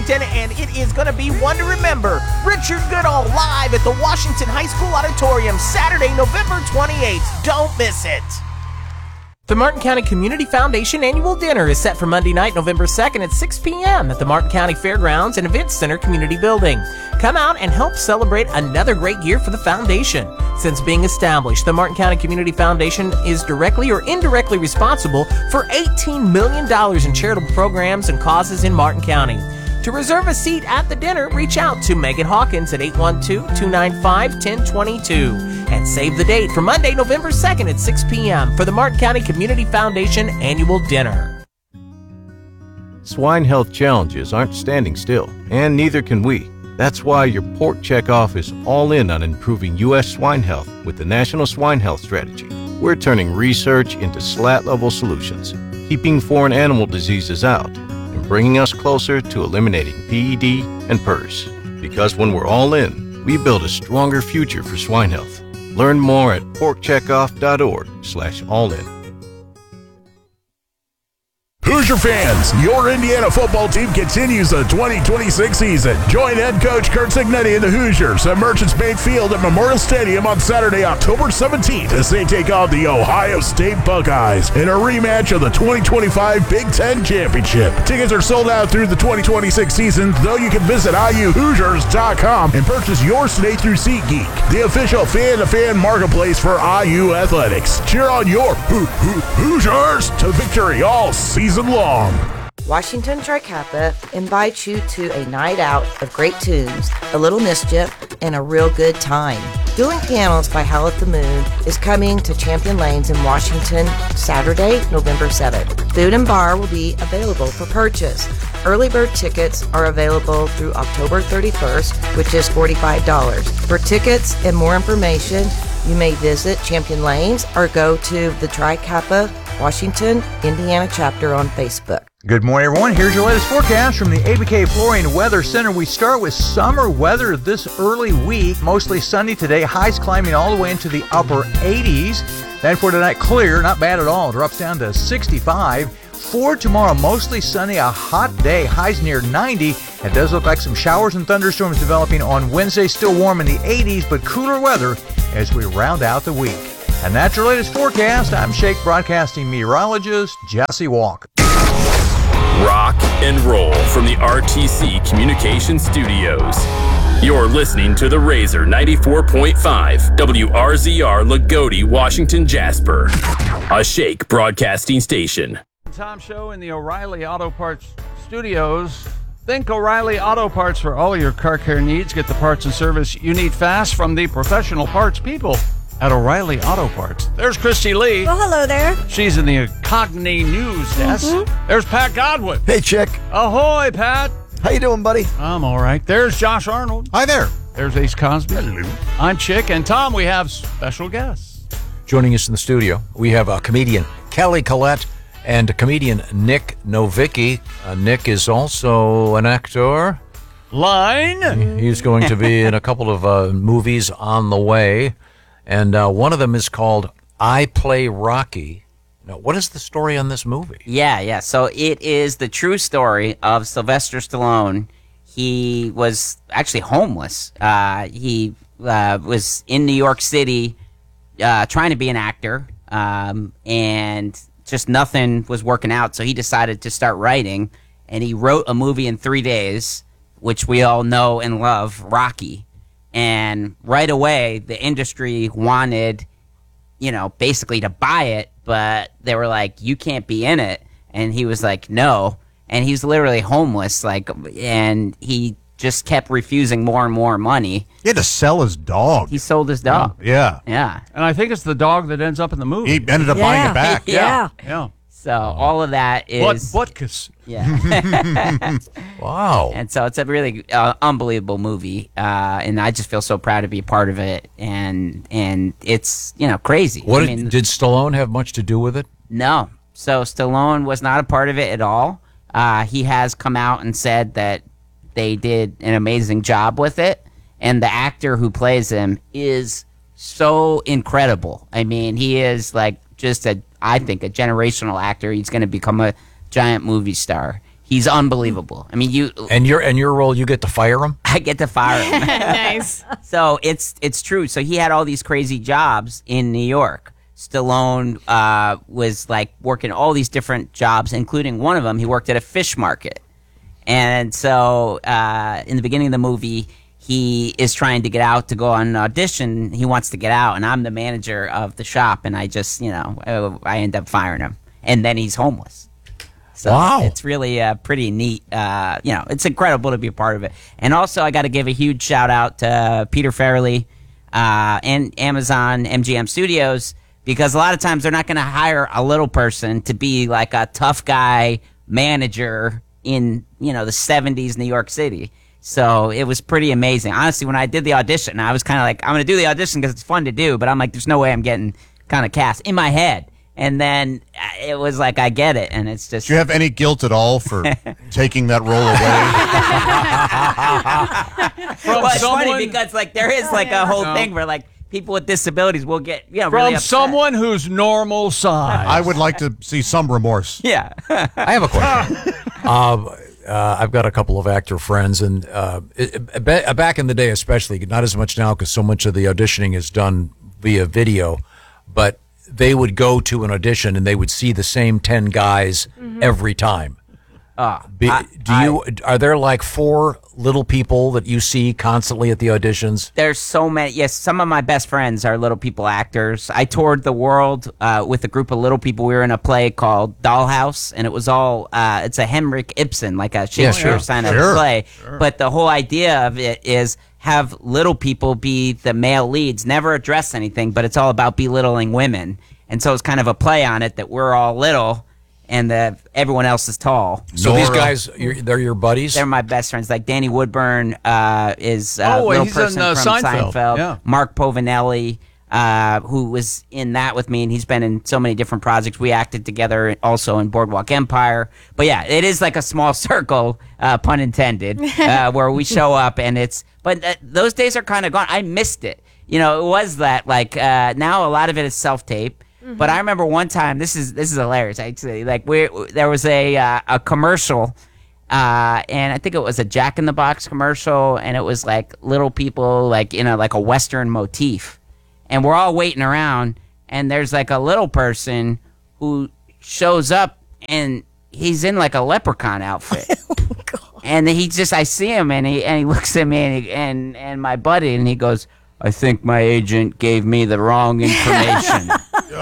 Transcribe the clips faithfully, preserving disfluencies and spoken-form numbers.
Washington, and it is going to be one to remember. Richard Goodall live at the Washington High School Auditorium, Saturday, November twenty-eighth. Don't miss it. The Martin County Community Foundation Annual Dinner is set for Monday night, November second at six p.m. at the Martin County Fairgrounds and Events Center Community Building. Come out and help celebrate another great year for the foundation. Since being established, the Martin County Community Foundation is directly or indirectly responsible for eighteen million dollars in charitable programs and causes in Martin County. To reserve a seat at the dinner, reach out to Megan Hawkins at eight one two, two nine five, one zero two two and save the date for Monday, November second at six p.m. for the Martin County Community Foundation Annual Dinner. Swine health challenges aren't standing still, and neither can we. That's why your Pork Checkoff is all in on improving U S swine health with the National Swine Health Strategy. We're turning research into slat-level solutions, keeping foreign animal diseases out, and bringing us closer to eliminating P E D and P R R S. Because when we're all in, we build a stronger future for swine health. Learn more at porkcheckoff.org slash all in. Hoosier fans, your Indiana football team continues the twenty twenty-six season. Join head coach Curt Cignetti and the Hoosiers at Merchants Bank Field at Memorial Stadium on Saturday, October seventeenth as they take on the Ohio State Buckeyes in a rematch of the twenty twenty-five Big Ten Championship. Tickets are sold out through the twenty twenty-six season, though you can visit I U Hoosiers dot com and purchase yours today through SeatGeek, the official fan-to-fan marketplace for I U Athletics. Cheer on your Ho- Ho- Hoosiers to victory all season long. Washington Tri Kappa invites you to a night out of great tunes, a little mischief, and a real good time. Dueling Pianos by Howl at the Moon is coming to Champion Lanes in Washington Saturday, November seventh. Food and bar will be available for purchase. Early bird tickets are available through October thirty-first, which is forty-five dollars. For tickets and more information, you may visit Champion Lanes or go to the Tri Kappa Washington, Indiana chapter on Facebook. Good morning, everyone. Here's your latest forecast from the A B K Flooring Weather Center. We start with summer weather this early week. Mostly sunny today. Highs climbing all the way into the upper eighties. Then for tonight, clear. Not bad at all. Drops down to sixty-five. For tomorrow, mostly sunny. A hot day. Highs near ninety. It does look like some showers and thunderstorms developing on Wednesday. Still warm in the eighties, but cooler weather as we round out the week. And that's your latest forecast. I'm Shake Broadcasting meteorologist Jesse Walker. Rock and roll from the R T C Communication Studios. You're listening to the Razor ninety-four point five W R Z R Lagodi, Washington, Jasper, a Shake Broadcasting station. Tom Show in the O'Reilly Auto Parts Studios. Think O'Reilly Auto Parts for all your car care needs. Get the parts and service you need fast from the professional parts people at O'Reilly Auto Parts. There's Christy Lee. Oh, hello there. She's in the Cogni News desk. Mm-hmm. There's Pat Godwin. Hey, Chick. Ahoy, Pat. How you doing, buddy? I'm all right. There's Josh Arnold. Hi there. There's Ace Cosby. Hello. I'm Chick, and Tom, we have special guests. Joining us in the studio, we have a comedian, Kelly Collette, and a comedian, Nick Novicki. Uh, Nick is also an actor. Line. He's going to be in a couple of uh, movies on the way. And uh, one of them is called I Play Rocky. Now, what is the story on this movie? Yeah, yeah. So it is the true story of Sylvester Stallone. He was actually homeless. Uh, he uh, was in New York City uh, trying to be an actor, um, and just nothing was working out. So he decided to start writing, and he wrote a movie in three days, which we all know and love, Rocky. And right away, the industry wanted, you know, basically to buy it, but they were like, you can't be in it. And he was like, no. And he's literally homeless, like, and he just kept refusing more and more money. He had to sell his dog. He sold his dog. Yeah. Yeah. And I think it's the dog that ends up in the movie. He ended up Yeah. buying it back. Yeah. Yeah. So all of that is... What? Butkus. Yeah. Wow. And so it's a really uh, unbelievable movie, uh, and I just feel so proud to be a part of it, and and it's, you know, crazy. What I did, mean, did Stallone have much to do with it? No. So Stallone was not a part of it at all. Uh, he has come out and said that they did an amazing job with it, and the actor who plays him is so incredible. I mean, he is like just a, I think, a generational actor. He's going to become a giant movie star. He's unbelievable. I mean, you and your and your role, you get to fire him. I get to fire him. Nice. So it's it's true. So he had all these crazy jobs in New York. Stallone uh, was like working all these different jobs, including one of them. He worked at a fish market, and so uh, in the beginning of the movie, he is trying to get out to go on an audition. He wants to get out, and I'm the manager of the shop, and I just you know I end up firing him, and then he's homeless. So wow. It's really uh, pretty neat. Uh, you know, it's incredible to be a part of it. And also, I got to give a huge shout out to uh, Peter Farrelly uh, and Amazon M G M Studios, because a lot of times they're not going to hire a little person to be like a tough guy manager in, you know, the seventies New York City. So it was pretty amazing. Honestly, when I did the audition, I was kind of like, I'm going to do the audition because it's fun to do, but I'm like, there's no way I'm getting kind of cast in my head. And then it was like, I get it, and it's just... Do you have any guilt at all for taking that role away? Well, it's someone- funny because like there is like a whole No. thing where like people with disabilities will get you know From really upset. someone who's normal size. I would like to see some remorse. Yeah. I have a question. uh, uh, I've got a couple of actor friends, and uh, it, it, ba- back in the day, especially not as much now because so much of the auditioning is done via video, but they would go to an audition and they would see the same ten guys Mm-hmm. every time. Uh, Be, I- do you are there like four little people that you see constantly at the auditions? There's so many. Yes, some of my best friends are little people actors. I toured the world uh, with a group of little people. We were in a play called Dollhouse, and it was all. Uh, it's a Henrik Ibsen, like a Shakespeare sure. kind of Sure. play. But the whole idea of it is have little people be the male leads, never address anything, but it's all about belittling women. And so it's kind of a play on it that we're all little and that everyone else is tall. So these Nora. guys, you're, they're your buddies. They're my best friends. Like Danny Woodburn uh, is a Oh, little he's in, person uh, from Seinfeld. Seinfeld. Yeah. Mark Povinelli, uh, who was in that with me, and he's been in so many different projects. We acted together also in Boardwalk Empire. But yeah, it is like a small circle, uh, pun intended, uh, where we show up, and it's. But uh, those days are kind of gone. I missed it. You know, it was that like uh, now a lot of it is self tape. But I remember one time. This is this is hilarious. Actually, like we there was a uh, a commercial, uh, and I think it was a Jack in the Box commercial, and it was like little people like in a like a Western motif, and we're all waiting around, and there's like a little person who shows up, and he's in like a leprechaun outfit. And he just, I see him, and he and he looks at me, and he, and, and my buddy, and he goes, "I think my agent gave me the wrong information."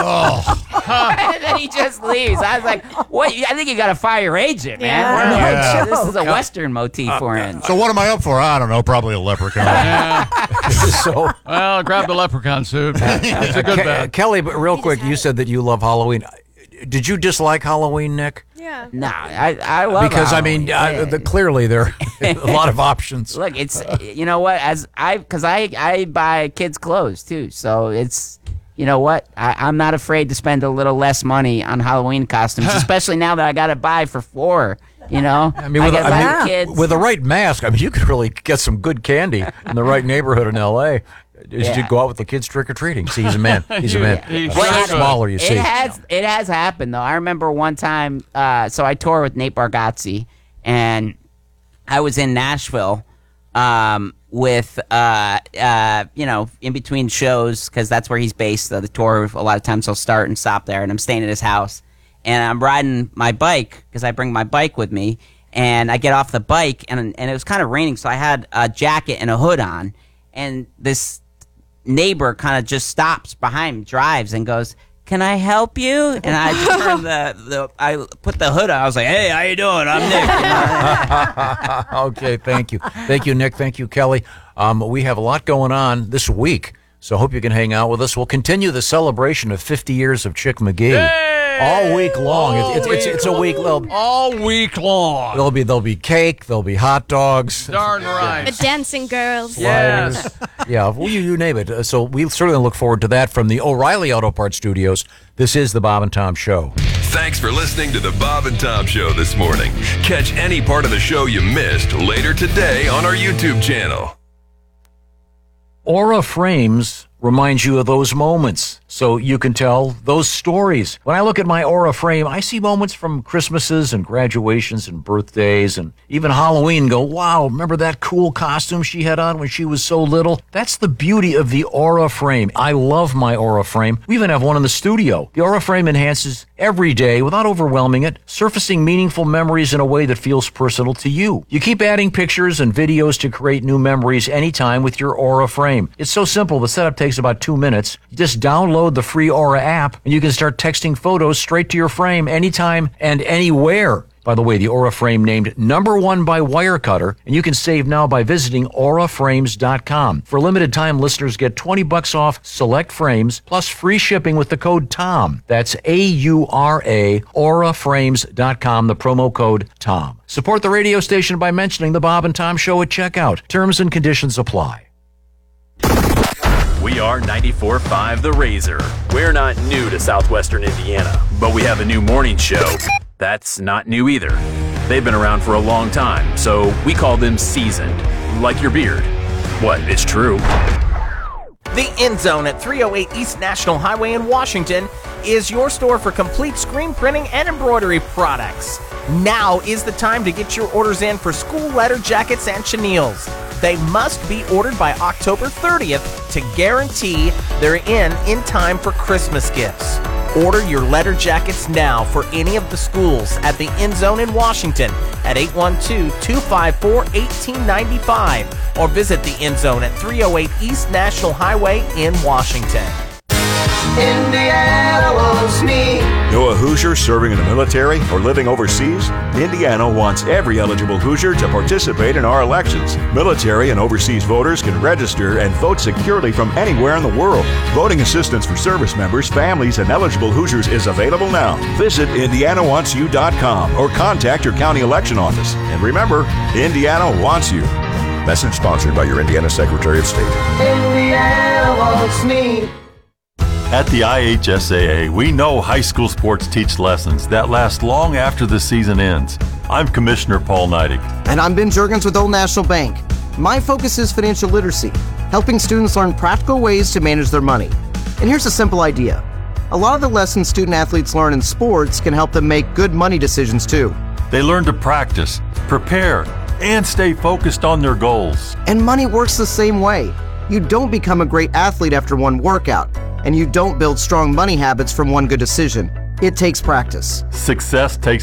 And then he just leaves. I was like, "What? I think you got to fire your agent, man. Yeah. We're like, Yeah. this is a Western motif we're in." So what am I up for? I don't know. Probably a leprechaun. so Well, grab the leprechaun suit. It's a good Ke- bet. Kelly, but real quick, you said that you love Halloween. Did you dislike Halloween, Nick? Yeah. No, I I love Because I mean, Halloween. uh, the, clearly there are a lot of options. Look, it's you know what? As I because I I buy kids clothes too, so it's you know what? I, I'm not afraid to spend a little less money on Halloween costumes, especially now that I got to buy for four. You know, I mean, with, I a, got I my mean, kids. with the right mask, I mean, you could really get some good candy in the right neighborhood in L A. Just Yeah. you go out with the kids trick or treating. See, he's a man. He's a man. He- he Uh, sure the is. smaller you It see. has it has happened though. I remember one time. Uh, so I toured with Nate Bargatze, and I was in Nashville um, with uh, uh, you know in between shows because that's where he's based. Uh, the tour a lot of times he'll start and stop there, and I'm staying at his house, and I'm riding my bike because I bring my bike with me, and I get off the bike, and and it was kind of raining, so I had a jacket and a hood on, and this neighbor kind of just stops behind me, drives, and goes, "Can I help you?" And I just turned the, the I put the hood on. I was like, "Hey, how you doing? I'm Nick." You know? Okay, thank you. Thank you, Nick. Thank you, Kelly. Um, we have a lot going on this week, so I hope you can hang out with us. We'll continue the celebration of fifty years of Chick McGee all week long. It's, it's, it's, it's a week. There'll, All week long. there'll be there'll be cake. There'll be hot dogs. Darn right. The dancing girls. Yes. Yeah, well, you, you name it. Uh, So we certainly look forward to that from the O'Reilly Auto Parts Studios. This is the Bob and Tom Show. Thanks for listening to the Bob and Tom Show this morning. Catch any part of the show you missed later today on our YouTube channel. Aura Frames reminds you of those moments. so you can tell those stories. When I look at my Aura frame, I see moments from Christmases and graduations and birthdays and even Halloween and go, wow, remember that cool costume she had on when she was so little? That's the beauty of the Aura frame. I love my Aura frame. We even have one in the studio. The Aura frame enhances every day without overwhelming it, surfacing meaningful memories in a way that feels personal to you. You keep adding pictures and videos to create new memories anytime with your Aura frame. It's so simple. The setup takes about two minutes. You just download the free Aura app and you can start texting photos straight to your frame anytime and anywhere. By the way, the Aura frame named number one by Wirecutter, and you can save now by visiting aura frames dot com. For a limited time, listeners get twenty bucks off select frames plus free shipping with the code TOM. That's A U R A, aura frames dot com, the promo code TOM. Support the radio station by mentioning the Bob and Tom Show at checkout. Terms and conditions apply. We are ninety-four point five The Razor. We're not new to southwestern Indiana, but we have a new morning show. That's not new either. They've been around for a long time, so we call them seasoned. Like your beard. What, it's true. The End Zone at three oh eight East National Highway in Washington is your store for complete screen printing and embroidery products. Now is the time to get your orders in for school letter jackets and chenilles. They must be ordered by October thirtieth to guarantee they're in in time for Christmas gifts. Order your letter jackets now for any of the schools at the End Zone in Washington at eight one two, two five four, one eight nine five or visit the End Zone at three oh eight East National Highway in Washington. Indiana wants me. Know a Hoosier serving in the military or living overseas? Indiana wants every eligible Hoosier to participate in our elections. Military and overseas voters can register and vote securely from anywhere in the world. Voting assistance for service members, families, and eligible Hoosiers is available now. Visit indiana wants you dot com or contact your county election office. And remember, Indiana wants you. Message sponsored by your Indiana Secretary of State. Indiana wants me. At the I H S A A, we know high school sports teach lessons that last long after the season ends. I'm Commissioner Paul Neidig. And I'm Ben Juergens with Old National Bank. My focus is financial literacy, helping students learn practical ways to manage their money. And here's a simple idea. A lot of the lessons student athletes learn in sports can help them make good money decisions too. They learn to practice, prepare, and stay focused on their goals. And money works the same way. You don't become a great athlete after one workout, and you don't build strong money habits from one good decision. It takes practice. Success takes